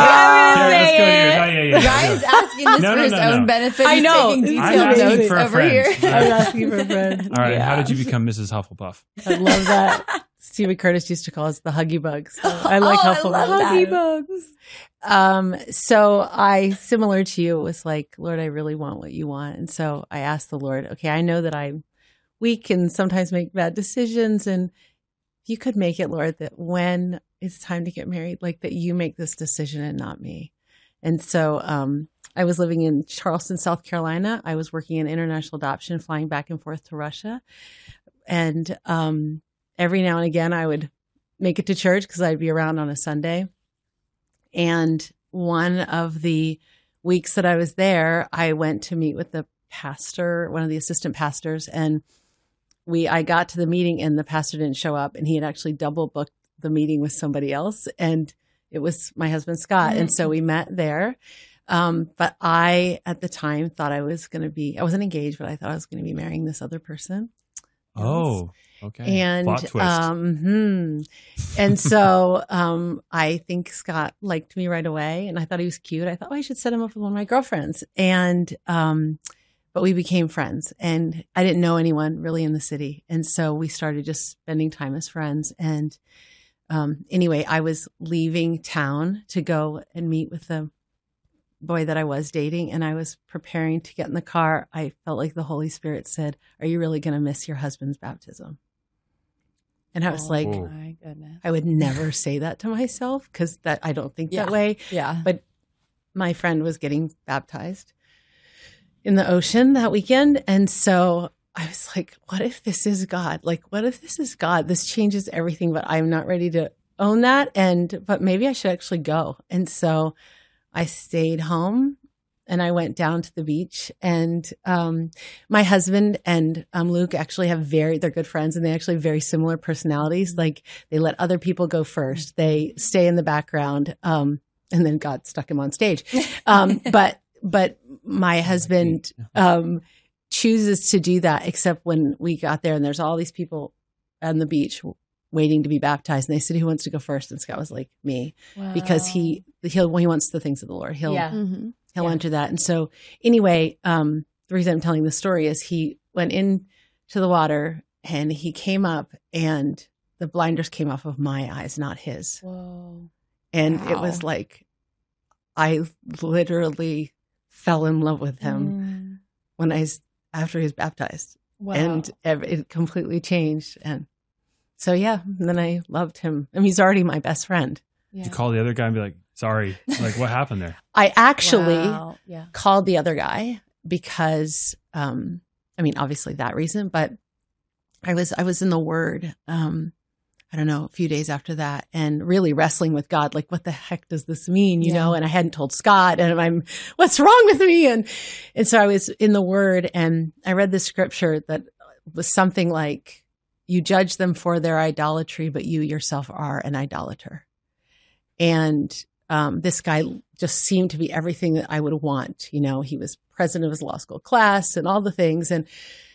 Speaker 1: Ryan's asking this for his own benefit.
Speaker 8: I know.
Speaker 1: I'm
Speaker 2: asking for a
Speaker 1: over
Speaker 2: friend.
Speaker 1: here.
Speaker 29: I'm asking for a friend.
Speaker 2: All right. How did you become Mrs. Hufflepuff?
Speaker 29: I love that. Stephen Curtis used to call us the Huggy Bugs. So I like Hufflepuff.
Speaker 8: I love Huggy Bugs.
Speaker 29: So I, similar to you, was Lord, I really want what you want. And so I asked the Lord, okay, I know that I'm weak and sometimes make bad decisions. And if you could make it, Lord, that when it's time to get married, that you make this decision and not me. And so I was living in Charleston, South Carolina. I was working in international adoption, flying back and forth to Russia. And every now and again, I would make it to church because I'd be around on a Sunday. And one of the weeks that I was there, I went to meet with the pastor, one of the assistant pastors, and I got to the meeting and the pastor didn't show up, and he had actually double booked the meeting with somebody else, and it was my husband Scott. And so we met there. But I, at the time, thought I wasn't engaged, but I thought I was going to be marrying this other person.
Speaker 2: Oh, okay.
Speaker 29: And,
Speaker 2: plot twist.
Speaker 29: And so, I think Scott liked me right away, and I thought he was cute. I thought, I should set him up with one of my girlfriends. And, but we became friends, and I didn't know anyone really in the city. And so we started just spending time as friends. And, anyway, I was leaving town to go and meet with the boy that I was dating, and I was preparing to get in the car. I felt like the Holy Spirit said, "Are you really going to miss your husband's baptism?" And I was like,
Speaker 1: my goodness.
Speaker 29: I would never say that to myself, because I don't think that way.
Speaker 1: Yeah.
Speaker 29: But my friend was getting baptized in the ocean that weekend. And so I was like, what if this is God? Like, what if this is God? This changes everything, but I'm not ready to own that. But maybe I should actually go. And so I stayed home and I went down to the beach, and my husband and Luke actually they're good friends, and they actually have very similar personalities. Like, they let other people go first. They stay in the background. And then God stuck him on stage. But my husband chooses to do that, except when we got there and there's all these people on the beach waiting to be baptized. And they said, who wants to go first? And Scott was like, me. Wow. Because he wants the things of the Lord. He'll enter that. And so anyway, the reason I'm telling this story is he went into the water and he came up, and the blinders came off of my eyes, not his.
Speaker 1: Whoa.
Speaker 29: And it was like, I literally fell in love with him after he was baptized. Wow. And it completely changed. And so, then I loved him. I mean, he's already my best friend.
Speaker 2: Did you call the other guy and be like, sorry, like, what happened there?
Speaker 29: I actually called the other guy because, obviously that reason, but I was in the Word, I don't know, a few days after that, and really wrestling with God, like, what the heck does this mean? You know, and I hadn't told Scott, and what's wrong with me? And so I was in the Word, and I read this scripture that was something like, you judge them for their idolatry, but you yourself are an idolater. And this guy just seemed to be everything that I would want. You know, he was president of his law school class and all the things. And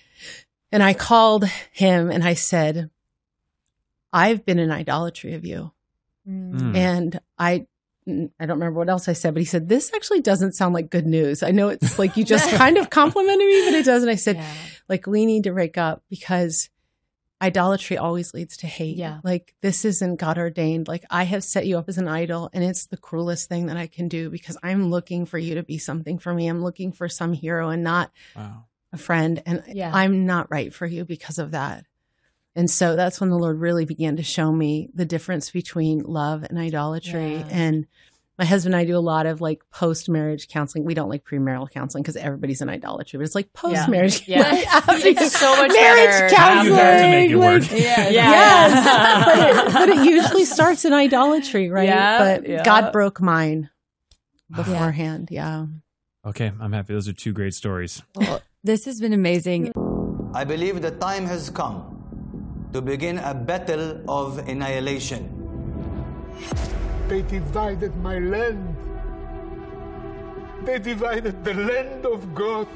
Speaker 29: I called him and I said, I've been in idolatry of you. And I don't remember what else I said, but he said, this actually doesn't sound like good news. I know it's like you just kind of complimented me, but it doesn't. I said, we need to break up, because idolatry always leads to hate. Yeah. Like, this isn't God ordained. Like, I have set you up as an idol, and it's the cruelest thing that I can do, because I'm looking for you to be something for me. I'm looking for some hero and not a friend. And I'm not right for you because of that. And so that's when the Lord really began to show me the difference between love and idolatry. Yeah. And my husband and I do a lot of like post-marriage counseling. We don't like premarital counseling because everybody's in idolatry, but it's like post-marriage.
Speaker 8: Yeah. It's so much
Speaker 29: marriage
Speaker 8: better.
Speaker 29: Counseling.
Speaker 2: To make it work.
Speaker 29: Yes. But it usually starts in idolatry, right? Yeah. But God broke mine beforehand. Yeah.
Speaker 2: Okay. I'm happy. Those are two great stories.
Speaker 1: Well, this has been amazing.
Speaker 13: I believe the time has come to begin a battle of annihilation.
Speaker 18: They divided my land. They divided the land of God.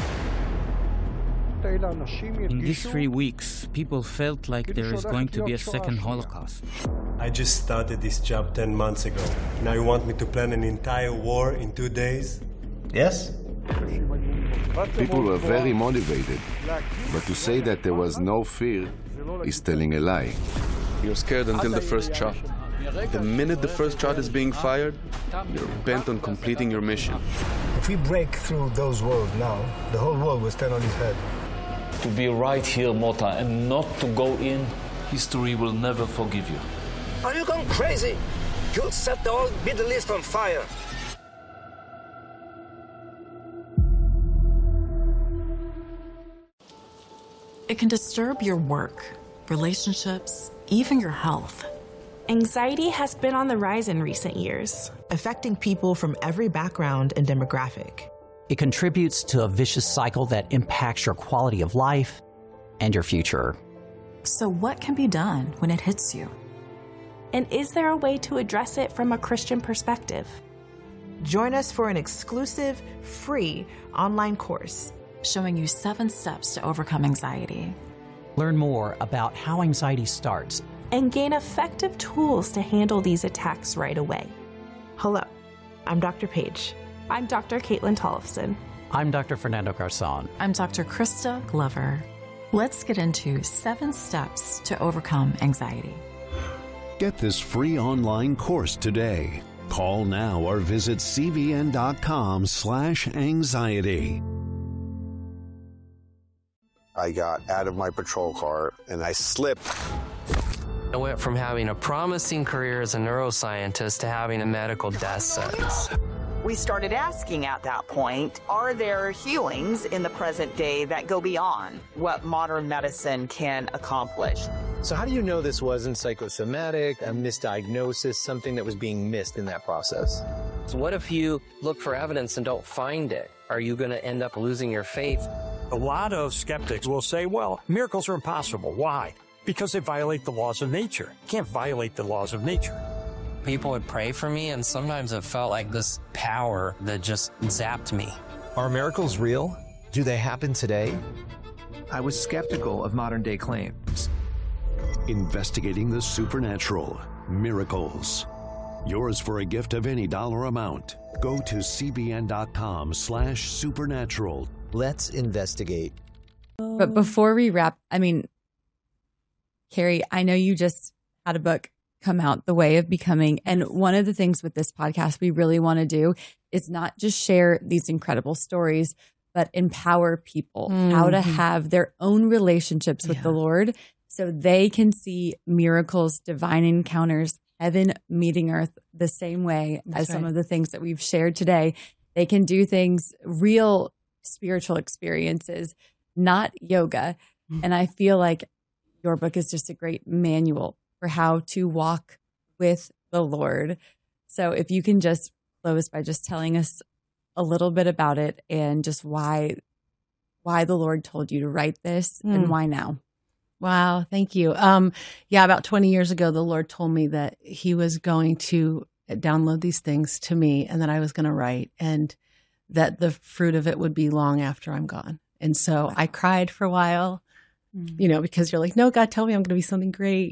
Speaker 19: In these 3 weeks, people felt like there is going to be a second Holocaust.
Speaker 20: I just started this job 10 months ago. Now you want me to plan an entire war in 2 days? Yes?
Speaker 21: People were very motivated, but to say that there was no fear is telling a lie.
Speaker 22: You're scared until the first shot. The minute the first shot is being fired, you're bent on completing your mission.
Speaker 18: If we break through those walls now, the whole world will stand on its head.
Speaker 23: To be right here, Mota, and not to go in, history will never forgive you.
Speaker 18: Are you gone crazy? You'll set the whole Middle East on fire.
Speaker 24: It can disturb your work, relationships, even your health.
Speaker 25: Anxiety has been on the rise in recent years,
Speaker 30: affecting people from every background and demographic.
Speaker 31: It contributes to a vicious cycle that impacts your quality of life and your future.
Speaker 24: So what can be done when it hits you?
Speaker 25: And is there a way to address it from a Christian perspective?
Speaker 30: Join us for an exclusive, free online course
Speaker 24: showing you 7 steps to overcome anxiety.
Speaker 31: Learn more about how anxiety starts
Speaker 25: and gain effective tools to handle these attacks right away.
Speaker 30: Hello, I'm Dr. Paige.
Speaker 25: I'm Dr. Caitlin Tollefson.
Speaker 31: I'm Dr. Fernando Garzon.
Speaker 24: I'm Dr. Krista Glover. Let's get into 7 steps to overcome anxiety.
Speaker 4: Get this free online course today. Call now or visit cbn.com/anxiety.
Speaker 3: I got out of my patrol car and I slipped.
Speaker 5: I went from having a promising career as a neuroscientist to having a medical death sentence.
Speaker 6: We started asking at that point, are there healings in the present day that go beyond what modern medicine can accomplish?
Speaker 7: So how do you know this wasn't psychosomatic, a misdiagnosis, something that was being missed in that process?
Speaker 5: So what if you look for evidence and don't find it? Are you going to end up losing your faith?
Speaker 9: A lot of skeptics will say, well, miracles are impossible. Why? Because they violate the laws of nature. You can't violate the laws of nature.
Speaker 5: People would pray for me, and sometimes it felt like this power that just zapped me.
Speaker 7: Are miracles real? Do they happen today?
Speaker 15: I was skeptical of modern-day claims.
Speaker 4: Investigating the supernatural. Miracles. Yours for a gift of any dollar amount. Go to cbn.com/supernatural.
Speaker 7: Let's investigate.
Speaker 1: But before we wrap, I mean, Carrie, I know you just had a book come out, The Way of Becoming. And one of the things with this podcast we really want to do is not just share these incredible stories, but empower people how to have their own relationships with the Lord so they can see miracles, divine encounters, heaven meeting earth the same way as some of the things that we've shared today. They can do things, real spiritual experiences, not yoga. And I feel like your book is just a great manual for how to walk with the Lord. So if you can just close by just telling us a little bit about it and just why the Lord told you to write this and why now.
Speaker 29: Wow, thank you. About 20 years ago, the Lord told me that he was going to download these things to me and that I was going to write, and that the fruit of it would be long after I'm gone. And so I cried for a while, because you're like, no, God, tell me I'm going to be something great,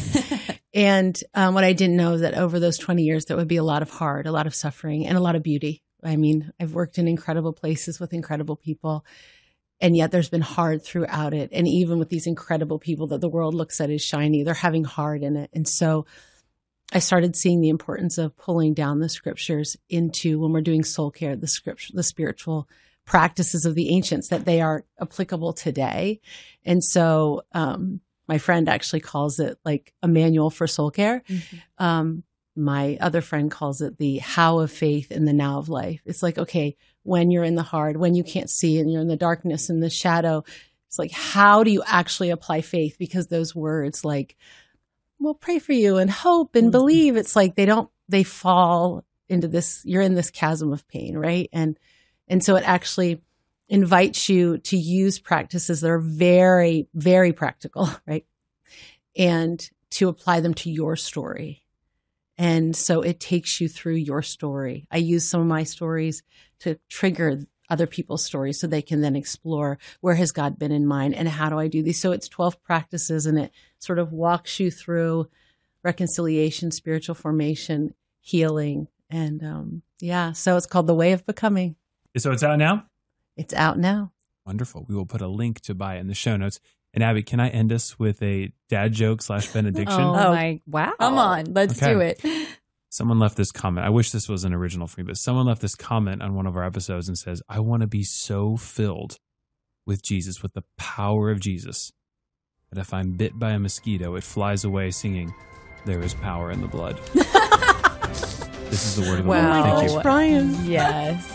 Speaker 29: And what I didn't know is that over those 20 years, there would be a lot of suffering, and a lot of beauty. I mean, I've worked in incredible places with incredible people, and yet there's been hard throughout it. And even with these incredible people that the world looks at as shiny, they're having hard in it. And so I started seeing the importance of pulling down the scriptures into, when we're doing soul care, the spiritual practices of the ancients, that they are applicable today. And so my friend actually calls it like a manual for soul care. My other friend calls it the how of faith in the now of life. It's like, okay, when you're in the hard, when you can't see and you're in the darkness and the shadow, it's like, how do you actually apply faith? Because those words like, we'll pray for you and hope and believe, it's like they fall into this, you're in this chasm of pain, right? And so it actually invites you to use practices that are very, very practical, right? And to apply them to your story. And so it takes you through your story. I use some of my stories to trigger other people's stories so they can then explore, where has God been in mine and how do I do these? So it's 12 practices, and it sort of walks you through reconciliation, spiritual formation, healing. And so it's called The Way of Becoming.
Speaker 2: So it's out now?
Speaker 29: It's out now.
Speaker 2: Wonderful. We will put a link to buy it in the show notes. And Abby, can I end us with a dad joke / benediction?
Speaker 1: Wow. Come on, let's do it.
Speaker 2: Someone left this comment. I wish this was an original for me, but someone left this comment on one of our episodes and says, I want to be so filled with Jesus, with the power of Jesus, that if I'm bit by a mosquito, it flies away singing, there is power in the blood. This is the word of the Lord. Thank you.
Speaker 29: Brian.
Speaker 1: Yes.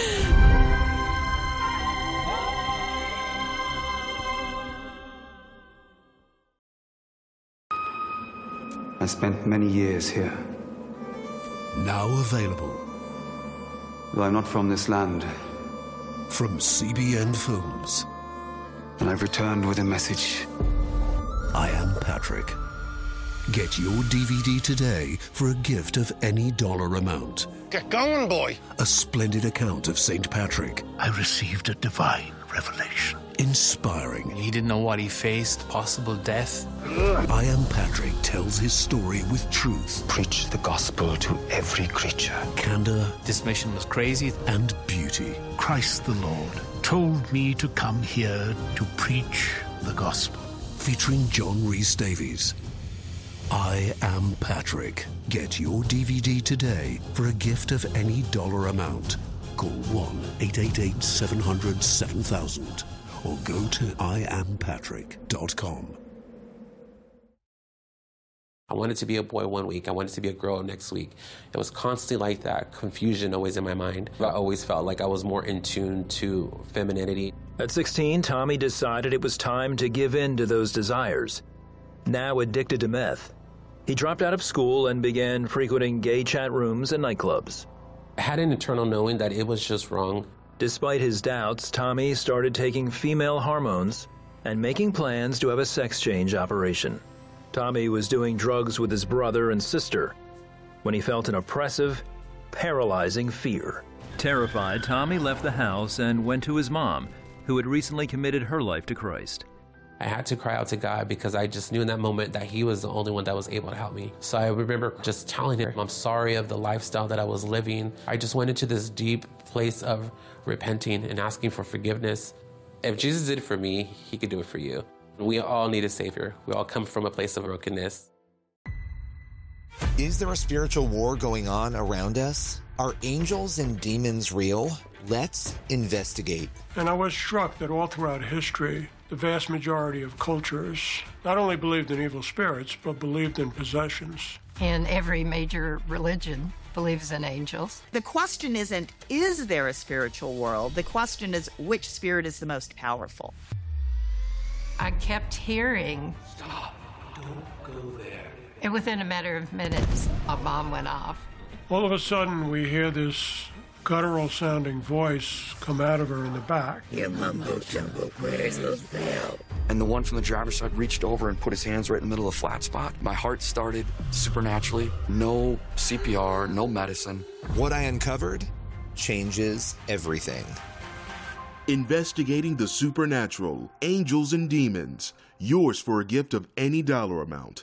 Speaker 10: I spent many years here.
Speaker 4: Now available.
Speaker 10: Though I'm not from this land.
Speaker 4: From CBN Films.
Speaker 10: And I've returned with a message.
Speaker 4: I am Patrick. Get your DVD today for a gift of any dollar amount
Speaker 8: Get going, boy.
Speaker 11: A splendid account of St. Patrick.
Speaker 12: I received a divine revelation.
Speaker 11: Inspiring.
Speaker 13: He didn't know what he faced, possible death.
Speaker 11: I Am Patrick tells his story with truth.
Speaker 10: Preach the gospel to every creature.
Speaker 11: Candor.
Speaker 13: This mission was crazy.
Speaker 11: And beauty.
Speaker 12: Christ the Lord told me to come here to preach the gospel.
Speaker 11: Featuring John Rhys Davies. I Am Patrick. Get your DVD today for a gift of any dollar amount. Call 1-888-700-7000 or go to iampatrick.com.
Speaker 14: I wanted to be a boy one week. I wanted to be a girl next week. It was constantly like that, confusion always in my mind. I always felt like I was more in tune to femininity.
Speaker 16: At 16, Tommy decided it was time to give in to those desires. Now addicted to meth, he dropped out of school and began frequenting gay chat rooms and nightclubs.
Speaker 14: I had an internal knowing that it was just wrong.
Speaker 16: Despite his doubts, Tommy started taking female hormones and making plans to have a sex change operation. Tommy was doing drugs with his brother and sister when he felt an oppressive, paralyzing fear.
Speaker 17: Terrified, Tommy left the house and went to his mom, who had recently committed her life to Christ.
Speaker 14: I had to cry out to God because I just knew in that moment that He was the only one that was able to help me. So I remember just telling her, I'm sorry of the lifestyle that I was living. I just went into this deep place of repenting and asking for forgiveness. If Jesus did it for me, He could do it for you. We all need a Savior. We all come from a place of brokenness.
Speaker 19: Is there a spiritual war going on around us? Are angels and demons real? Let's investigate.
Speaker 26: And I was struck that all throughout history, the vast majority of cultures not only believed in evil spirits, but believed in possessions.
Speaker 27: And every major religion believes in angels.
Speaker 6: The question isn't, is there a spiritual world? The question is, which spirit is the most powerful?
Speaker 27: I kept hearing,
Speaker 26: "Stop, don't go there."
Speaker 27: And within a matter of minutes, a bomb went off.
Speaker 26: All of a sudden, we hear this guttural-sounding voice come out of her in the back.
Speaker 18: Your mumbo-jumbo prayers will fail. And the one from the driver's side reached over and put his hands right in the middle of the flat spot. My heart started supernaturally. No CPR, no medicine.
Speaker 19: What I uncovered changes everything.
Speaker 28: Investigating the supernatural, angels and demons. Yours for a gift of any dollar amount.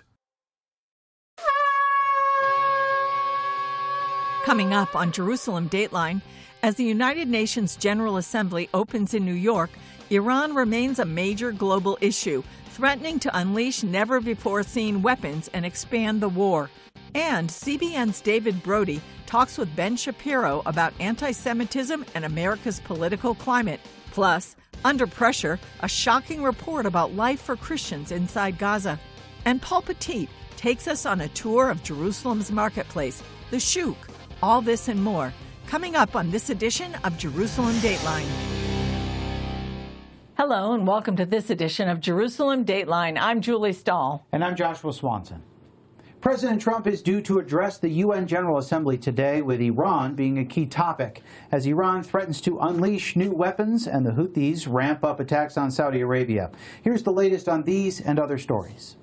Speaker 32: Coming up on Jerusalem Dateline, as the United Nations General Assembly opens in New York, Iran remains a major global issue, threatening to unleash never-before-seen weapons and expand the war. And CBN's David Brody talks with Ben Shapiro about anti-Semitism and America's political climate. Plus, under pressure, a shocking report about life for Christians inside Gaza. And Paul Petit takes us on a tour of Jerusalem's marketplace, the Shuk. All this and more, coming up on this edition of Jerusalem Dateline. Hello, and welcome to this edition of Jerusalem Dateline. I'm Julie Stahl.
Speaker 33: And I'm Joshua Swanson. President Trump is due to address the UN General Assembly today, with Iran being a key topic, as Iran threatens to unleash new weapons and the Houthis ramp up attacks on Saudi Arabia. Here's the latest on these and other stories.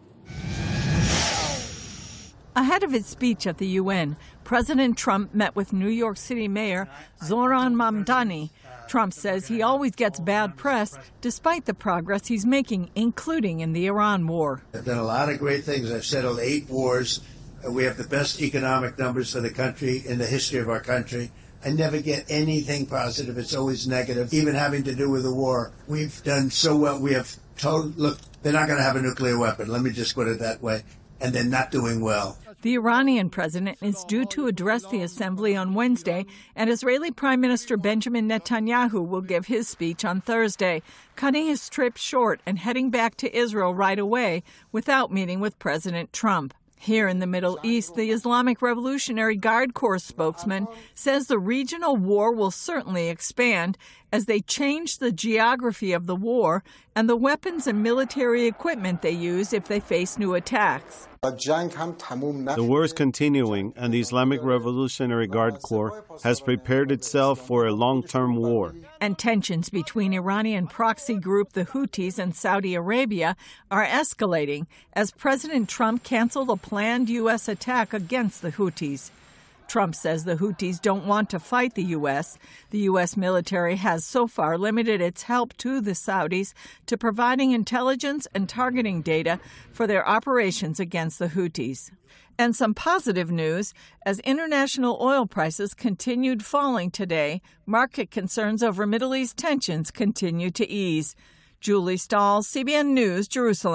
Speaker 32: Ahead of his speech at the UN, President Trump met with New York City Mayor Zohran Mamdani. Trump says he always gets bad press despite the progress he's making, including in the Iran war.
Speaker 34: I've done a lot of great things. I've settled 8 wars. We have the best economic numbers for the country in the history of our country. I never get anything positive. It's always negative, even having to do with the war. We've done so well. We have told, look, they're not going to have a nuclear weapon. Let me just put it that way. And they're not doing well.
Speaker 32: The Iranian president is due to address the assembly on Wednesday, and Israeli Prime Minister Benjamin Netanyahu will give his speech on Thursday, cutting his trip short and heading back to Israel right away without meeting with President Trump. Here in the Middle East, the Islamic Revolutionary Guard Corps spokesman says the regional war will certainly expand as they change the geography of the war and the weapons and military equipment they use if they face new attacks.
Speaker 35: The war is continuing, and the Islamic Revolutionary Guard Corps has prepared itself for a long-term war.
Speaker 32: And tensions between Iranian proxy group the Houthis and Saudi Arabia are escalating as President Trump canceled a planned U.S. attack against the Houthis. Trump says the Houthis don't want to fight the U.S. The U.S. military has so far limited its help to the Saudis to providing intelligence and targeting data for their operations against the Houthis. And some positive news, as international oil prices continued falling today, market concerns over Middle East tensions continue to ease. Julie Stahl, CBN News, Jerusalem.